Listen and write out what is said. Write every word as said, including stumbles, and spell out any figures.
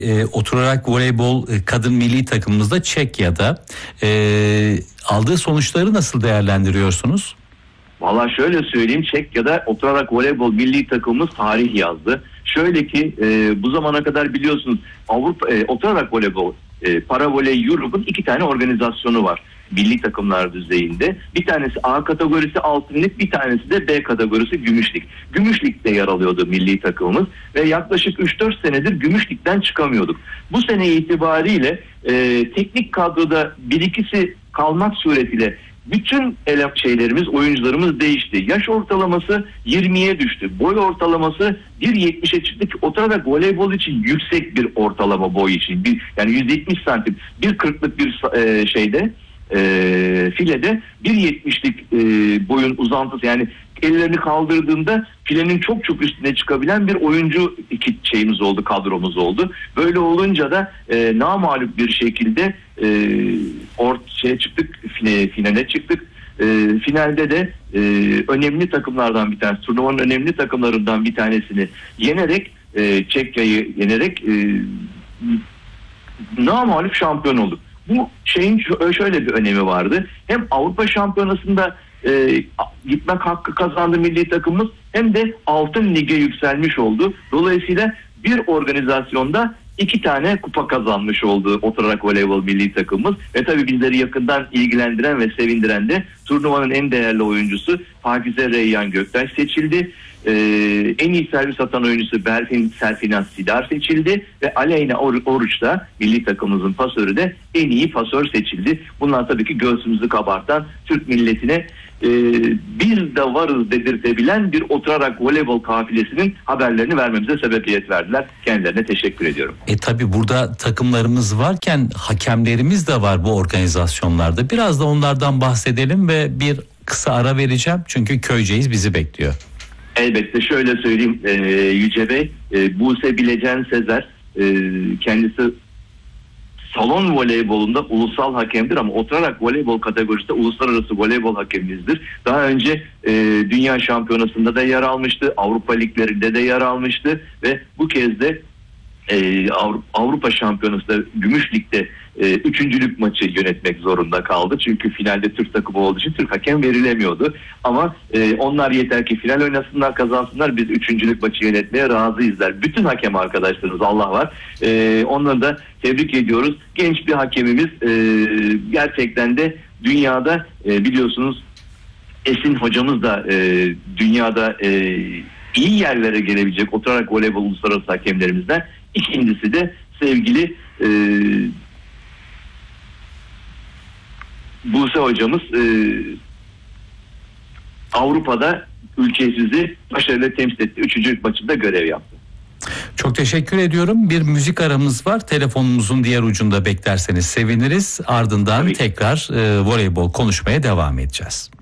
E, oturarak voleybol e, kadın milli takımımızda Çekya'da e, aldığı sonuçları nasıl değerlendiriyorsunuz? Valla şöyle söyleyeyim, Çekya'da oturarak voleybol milli takımımız tarih yazdı. Şöyle ki e, bu zamana kadar biliyorsunuz Avrupa e, oturarak voleybol e, Paravoley Europe'un iki tane organizasyonu var milli takımlar düzeyinde. Bir tanesi A kategorisi altınlık, bir tanesi de B kategorisi gümüşlük. Gümüşlükte yer alıyordu milli takımımız ve yaklaşık üç dört senedir gümüşlükten çıkamıyorduk. Bu sene itibariyle e, teknik kadroda bir ikisi kalmak suretiyle bütün elem şeylerimiz, oyuncularımız değişti. Yaş ortalaması yirmiye düştü. Boy ortalaması bir yetmişe çıktı ki oturarak voleybol için yüksek bir ortalama boy için. Bir, yani yüz yetmiş santim, bir kırklık bir e, şeyde e, filede bir yetmişlik e, boyun uzantısı, yani ellerini kaldırdığında filenin çok çok üstüne çıkabilen bir oyuncu iki şeyimiz oldu, kadromuz oldu. Böyle olunca da e, namağlup bir şekilde e, ortaya çıktık, fine, finale çıktık. E, finalde de e, önemli takımlardan bir tanesi, turnuvanın önemli takımlarından bir tanesini yenerek, e, Çekya'yı yenerek e, namağlup şampiyon olduk. Bu şeyin şöyle bir önemi vardı. Hem Avrupa Şampiyonası'nda e, gitmek hakkı kazandı milli takımımız, hem de Altın Lig'e yükselmiş oldu. Dolayısıyla bir organizasyonda iki tane kupa kazanmış oldu oturarak voleybol milli takımımız. Ve tabii bizleri yakından ilgilendiren ve sevindiren de turnuvanın en değerli oyuncusu Pakize Reyyan Göktaş seçildi. Ee, en iyi servis atan oyuncusu Berfin Serfinaz Sidar seçildi ve Aleyna Or- Oruç da milli takımımızın pasörü de en iyi pasör seçildi. Bunlar tabii ki göğsümüzü kabartan, Türk milletine e, bir de varız dedirtebilen bir oturarak voleybol kafilesinin haberlerini vermemize sebebiyet verdiler. Kendilerine teşekkür ediyorum. E tabii burada takımlarımız varken hakemlerimiz de var bu organizasyonlarda. Biraz da onlardan bahsedelim ve bir kısa ara vereceğim çünkü Köyceğiz bizi bekliyor. Elbette, şöyle söyleyeyim e, Yüce Bey, e, Buse Bilecen Sezer, e, kendisi salon voleybolunda ulusal hakemdir ama oturarak voleybol kategorisinde uluslararası voleybol hakemimizdir. Daha önce e, Dünya Şampiyonası'nda da yer almıştı, Avrupa Liglerinde de yer almıştı ve bu kez de e, Avrupa Şampiyonası'nda Gümüşlik'te e, üçüncülük maçı yönetmek zorunda kaldı. Çünkü finalde Türk takımı olduğu için Türk hakem verilemiyordu. Ama e, onlar yeter ki final oynasınlar, kazansınlar, biz üçüncülük maçı yönetmeye razıyızlar. Bütün hakem arkadaşlarımız, Allah var. E, onları da tebrik ediyoruz. Genç bir hakemimiz, e, gerçekten de dünyada e, biliyorsunuz Esin hocamız da e, dünyada e, iyi yerlere gelebilecek oturarak voleybol uluslararası hakemlerimizden. İkincisi de sevgili e, Buse hocamız e, Avrupa'da ülkemizi başarıyla temsil etti. Üçüncü maçında görev yaptı. Çok teşekkür ediyorum. Bir müzik aramız var. Telefonumuzun diğer ucunda beklerseniz seviniriz. Ardından Tabii. tekrar e, voleybol konuşmaya devam edeceğiz.